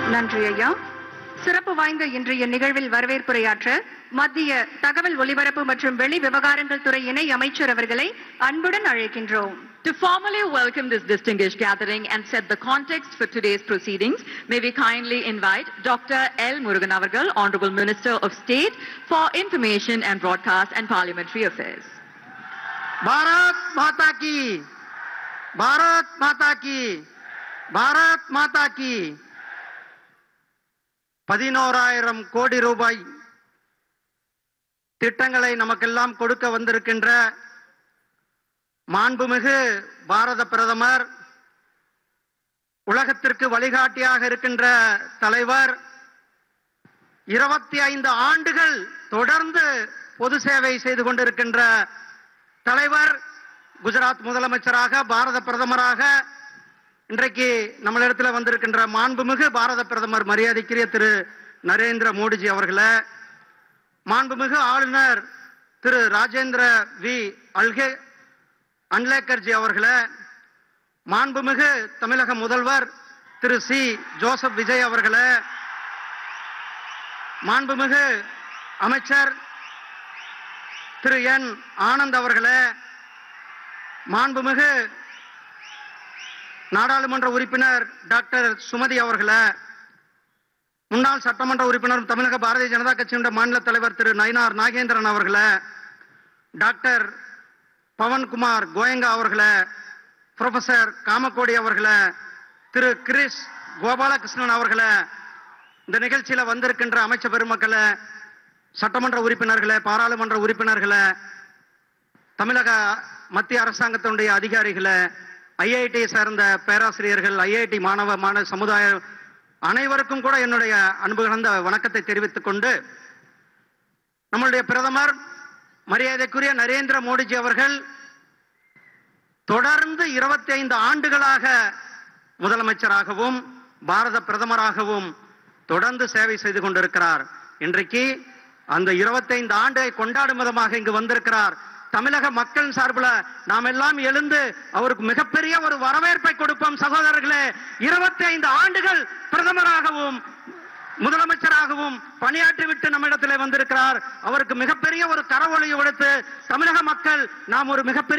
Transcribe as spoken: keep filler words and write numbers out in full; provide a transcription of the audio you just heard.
நன்றி ஐயா. சிறப்பு வாய்ந்த இன்றைய நிகழ்வில் வரவேற்புரையாற்ற மத்திய தகவல் ஒலிபரப்பு மற்றும் வெளி விவகாரங்கள் துறை இணை அமைச்சர் அவர்களை அன்புடன் அழைக்கின்றோம். To formally welcome this distinguished gathering and set the context for today's proceedings, may we kindly invite Doctor L. Murugan Avargal, Honorable Minister of State for Information and Broadcast and Parliamentary Affairs. Bharat Mata ki, Bharat Mata ki, Bharat Mata ki. பதினோராயிரம் கோடி ரூபாய் திட்டங்களை நமக்கெல்லாம் கொடுக்க வந்திருக்கின்ற மாண்புமிகு பாரத பிரதமர், உலகத்திற்கு வழிகாட்டியாக இருக்கின்ற தலைவர், இருபத்தி ஐந்து ஆண்டுகள் தொடர்ந்து பொது சேவை செய்து கொண்டிருக்கின்ற தலைவர், குஜராத் முதலமைச்சராக, பாரத பிரதமராக இன்றைக்கு நம்மளிடத்தில் வந்திருக்கின்ற மாண்புமிகு பாரத பிரதமர் மரியாதைக்குரிய திரு நரேந்திர மோடிஜி அவர்களே, மாண்புமிகு ஆளுநர் திரு ராஜேந்திர வி அல்கே அன்லேக்கர்ஜி அவர்களே, மாண்புமிகு தமிழக முதல்வர் திரு சி ஜோசப் விஜய் அவர்களே, மாண்புமிகு அமைச்சர் திரு என் ஆனந்த் அவர்களே, மாண்புமிகு நாடாளுமன்ற உறுப்பினர் டாக்டர் சுமதி அவர்களே, முன்னாள் சட்டமன்ற உறுப்பினர் தமிழக பாரதிய ஜனதா கட்சியின் மாநில தலைவர் திரு நயினார் நாகேந்திரன் அவர்களே, டாக்டர் பவன்குமார் கோயங்கா அவர்களே, புரொஃபசர் காமக்கோடி அவர்களே, திரு கிரிஸ் கோபாலகிருஷ்ணன் அவர்களே, இந்த நிகழ்ச்சியில் வந்திருக்கின்ற அமைச்சர் பெருமக்களே, சட்டமன்ற உறுப்பினர்களே, பாராளுமன்ற உறுப்பினர்களே, தமிழக மத்திய அரசாங்கத்தினுடைய அதிகாரிகளே, ஐஐடி சேர்ந்த பேராசிரியர்கள், ஐஐடி மாணவ மாணவ சமுதாயம் அனைவருக்கும் கூட என்னுடைய அன்பு கலந்த வணக்கத்தை தெரிவித்துக் கொண்டு, நம்முடைய பிரதமர் மரியாதைக்குரிய நரேந்திர மோடிஜி அவர்கள் தொடர்ந்து இருபத்தி ஐந்து ஆண்டுகளாக முதலமைச்சராகவும் பாரத பிரதமராகவும் தொடர்ந்து சேவை செய்து கொண்டிருக்கிறார். இன்றைக்கு அந்த இருபத்தி ஐந்து ஆண்டை கொண்டாடும் விதமாக இங்கு வந்திருக்கிறார். தமிழக மக்கள் சார்பில் நாம் எல்லாம் எழுந்து அவருக்கு மிகப்பெரிய ஒரு வரவேற்பை கொடுப்போம். சகோதரர்களே, இருபத்தி ஐந்து ஆண்டுகள் பிரதமராகவும் முதலமைச்சராகவும் பணியாற்றிவிட்டு நம்மிடத்தில் வந்திருக்கிறார். அவருக்கு மிகப்பெரிய ஒரு கரவொலியை கொடுத்து தமிழக மக்கள் நாம் ஒரு மிகப்பெரிய